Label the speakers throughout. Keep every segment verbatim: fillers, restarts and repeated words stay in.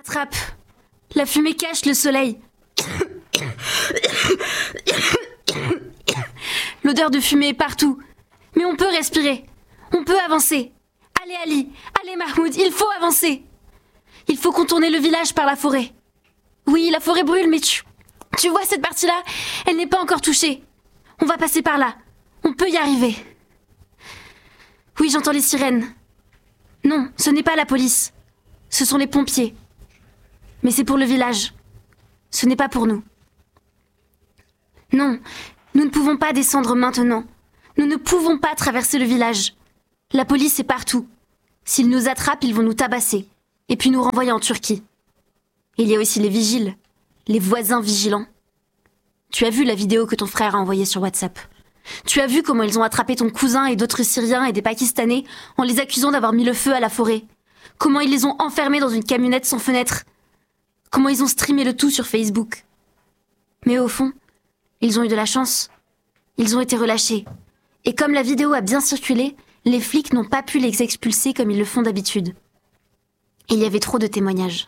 Speaker 1: Attrape. La fumée cache le soleil. L'odeur de fumée est partout. Mais on peut respirer. On peut avancer. Allez Ali, allez Mahmoud, il faut avancer. Il faut contourner le village par la forêt. Oui, la forêt brûle, mais tu... Tu vois cette partie-là, elle n'est pas encore touchée. On va passer par là. On peut y arriver. Oui, j'entends les sirènes. Non, ce n'est pas la police. Ce sont les pompiers. Mais c'est pour le village. Ce n'est pas pour nous. Non, nous ne pouvons pas descendre maintenant. Nous ne pouvons pas traverser le village. La police est partout. S'ils nous attrapent, ils vont nous tabasser. Et puis nous renvoyer en Turquie. Il y a aussi les vigiles. Les voisins vigilants. Tu as vu la vidéo que ton frère a envoyée sur WhatsApp. Tu as vu comment ils ont attrapé ton cousin et d'autres Syriens et des Pakistanais en les accusant d'avoir mis le feu à la forêt. Comment ils les ont enfermés dans une camionnette sans fenêtre. Comment ils ont streamé le tout sur Facebook. Mais au fond, ils ont eu de la chance. Ils ont été relâchés. Et comme la vidéo a bien circulé, les flics n'ont pas pu les expulser comme ils le font d'habitude. Il y avait trop de témoignages.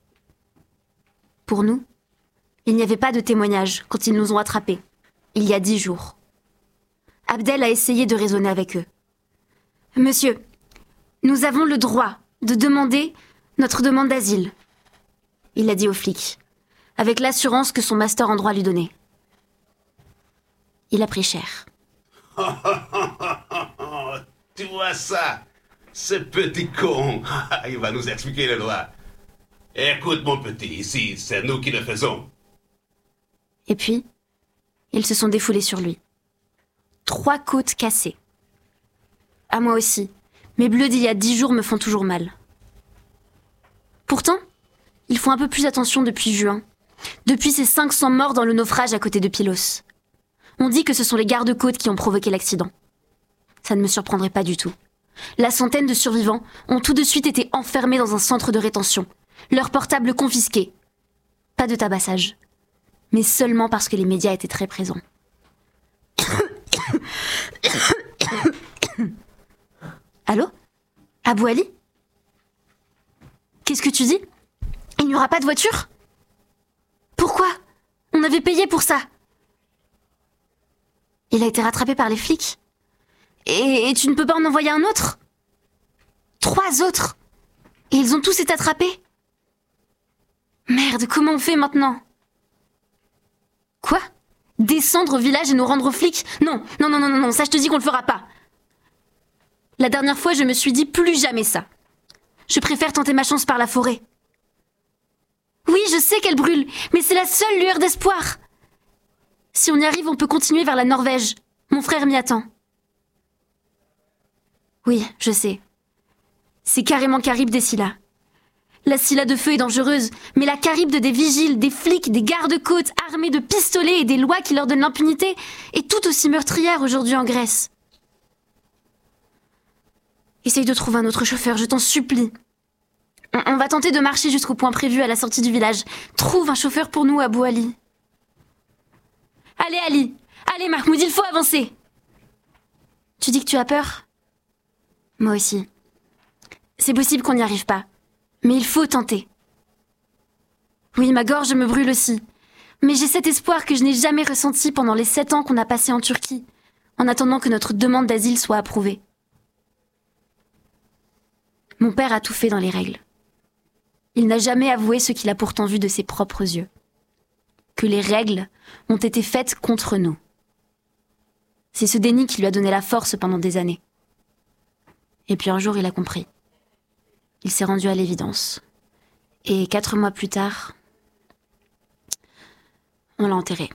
Speaker 1: Pour nous, il n'y avait pas de témoignages quand ils nous ont attrapés, il y a dix jours. Abdel a essayé de raisonner avec eux. « Monsieur, nous avons le droit de demander notre demande d'asile. » Il a dit aux flics, avec l'assurance que son master en droit lui donnait. Il a pris cher.
Speaker 2: Tu vois ça? Ce petit con, il va nous expliquer les lois. Écoute mon petit, ici, c'est nous qui le faisons.
Speaker 1: Et puis, ils se sont défoulés sur lui. Trois côtes cassées. À moi aussi, mes bleus d'il y a dix jours me font toujours mal. Pourtant, ils font un peu plus attention depuis juin, depuis ces cinq cents morts dans le naufrage à côté de Pylos. On dit que ce sont les gardes-côtes qui ont provoqué l'accident. Ça ne me surprendrait pas du tout. La centaine de survivants ont tout de suite été enfermés dans un centre de rétention, leurs portables confisqués. Pas de tabassage, mais seulement parce que les médias étaient très présents. Allô? Abou Ali? Qu'est-ce que tu dis? Il n'y aura pas de voiture? Pourquoi? On avait payé pour ça. Il a été rattrapé par les flics. Et, et tu ne peux pas en envoyer un autre? Trois autres? Et ils ont tous été attrapés? Merde, comment on fait maintenant? Quoi? Descendre au village et nous rendre aux flics? Non, non, non, non, non, ça je te dis qu'on le fera pas. La dernière fois, je me suis dit plus jamais ça. Je préfère tenter ma chance par la forêt. Oui, je sais qu'elle brûle, mais c'est la seule lueur d'espoir. Si on y arrive, on peut continuer vers la Norvège. Mon frère m'y attend. Oui, je sais. C'est carrément Caribe des Scylla. La Scylla de feu est dangereuse, mais la Caribe de des vigiles, des flics, des gardes-côtes armés de pistolets et des lois qui leur donnent l'impunité est tout aussi meurtrière aujourd'hui en Grèce. Essaye de trouver un autre chauffeur, je t'en supplie. On, on va tenter de marcher jusqu'au point prévu à la sortie du village. Trouve un chauffeur pour nous, Abou Ali. Allez, Ali. Allez, Mahmoud, il faut avancer. Tu dis que tu as peur? Moi aussi. C'est possible qu'on n'y arrive pas. Mais il faut tenter. Oui, ma gorge me brûle aussi. Mais j'ai cet espoir que je n'ai jamais ressenti pendant les sept ans qu'on a passés en Turquie, en attendant que notre demande d'asile soit approuvée. Mon père a tout fait dans les règles. Il n'a jamais avoué ce qu'il a pourtant vu de ses propres yeux. Que les règles ont été faites contre nous. C'est ce déni qui lui a donné la force pendant des années. Et puis un jour, il a compris. Il s'est rendu à l'évidence. Et quatre mois plus tard, on l'a enterré.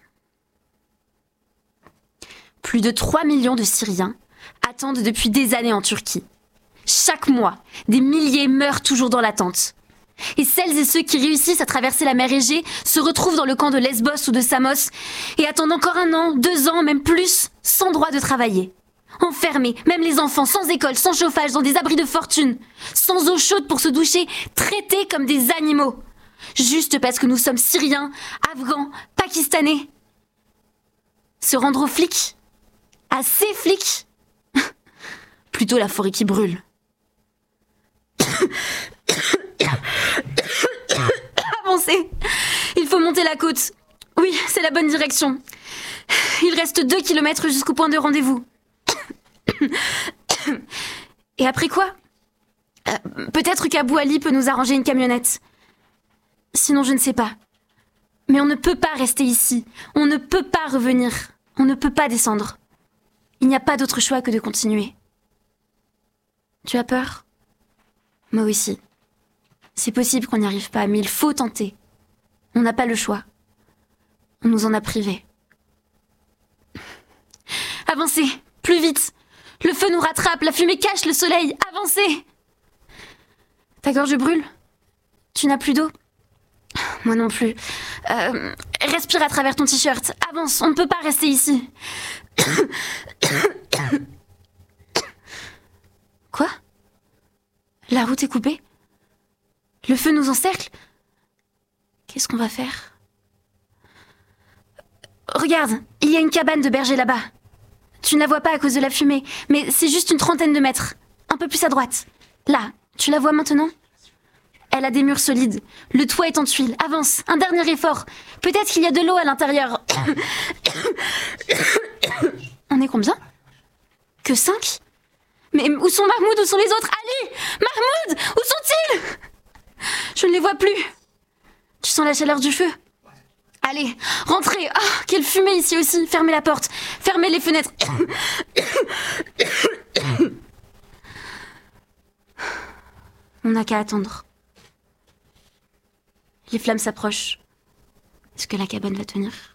Speaker 1: Plus de trois millions de Syriens attendent depuis des années en Turquie. Chaque mois, des milliers meurent toujours dans l'attente. Et celles et ceux qui réussissent à traverser la mer Égée se retrouvent dans le camp de Lesbos ou de Samos et attendent encore un an, deux ans, même plus, sans droit de travailler. Enfermés, même les enfants, sans école, sans chauffage, dans des abris de fortune, sans eau chaude pour se doucher, traités comme des animaux. Juste parce que nous sommes Syriens, Afghans, Pakistanais. Se rendre aux flics? À ces flics? Plutôt la forêt qui brûle. la côte. Oui, c'est la bonne direction. Il reste deux kilomètres jusqu'au point de rendez-vous. Et après quoi? euh, Peut-être qu'Abou Ali peut nous arranger une camionnette. Sinon, je ne sais pas. Mais on ne peut pas rester ici. On ne peut pas revenir. On ne peut pas descendre. Il n'y a pas d'autre choix que de continuer. Tu as peur? Moi aussi. C'est possible qu'on n'y arrive pas, mais il faut tenter. On n'a pas le choix. On nous en a privés. Avancez, plus vite. Le feu nous rattrape, la fumée cache le soleil. Avancez. Ta gorge brûle? Tu n'as plus d'eau? Moi non plus. Euh, respire à travers ton t-shirt. Avance, on ne peut pas rester ici. Quoi? La route est coupée? Le feu nous encercle? Qu'est-ce qu'on va faire? Regarde, il y a une cabane de berger là-bas. Tu ne la vois pas à cause de la fumée, mais c'est juste une trentaine de mètres. Un peu plus à droite. Là, tu la vois maintenant? Elle a des murs solides. Le toit est en tuiles. Avance, un dernier effort. Peut-être qu'il y a de l'eau à l'intérieur. On est combien? Que cinq? Mais où sont Mahmoud? Où sont les autres? Ali! Mahmoud! Où sont-ils? Je ne les vois plus. Tu sens la chaleur du feu? Allez, rentrez. Oh, quelle fumée ici aussi. Fermez la porte. Fermez les fenêtres. On n'a qu'à attendre. Les flammes s'approchent. Est-ce que la cabane va tenir?